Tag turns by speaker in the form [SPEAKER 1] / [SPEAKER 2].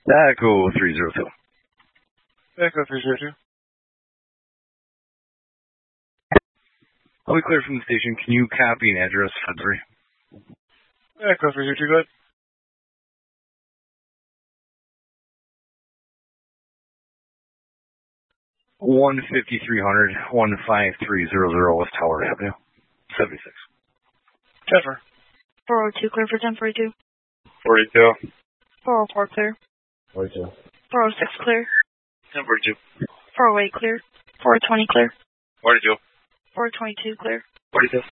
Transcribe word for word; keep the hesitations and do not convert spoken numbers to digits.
[SPEAKER 1] Echo three zero two.
[SPEAKER 2] Echo three zero two.
[SPEAKER 1] I'll be clear from the station. Can you copy an address for three?
[SPEAKER 2] Echo three zero two, go ahead.
[SPEAKER 1] one fifty-three hundred, one five three zero zero West Howard Avenue, seventy-six.
[SPEAKER 2] Jennifer.
[SPEAKER 3] four oh two clear for ten forty-two.
[SPEAKER 2] forty-two.
[SPEAKER 3] four oh four clear.
[SPEAKER 2] forty-two.
[SPEAKER 3] four oh six clear.
[SPEAKER 2] ten forty-two.
[SPEAKER 3] four oh eight clear. four twenty clear.
[SPEAKER 2] forty-two.
[SPEAKER 3] four twenty-two clear.
[SPEAKER 2] forty-two.